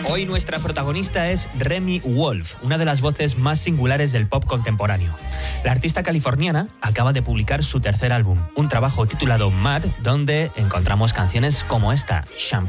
Hoy nuestra protagonista es Remi Wolf, una de las voces más singulares del pop contemporáneo. La artista californiana acaba de publicar su tercer álbum, un trabajo titulado Mad, donde encontramos canciones como esta, Champagne.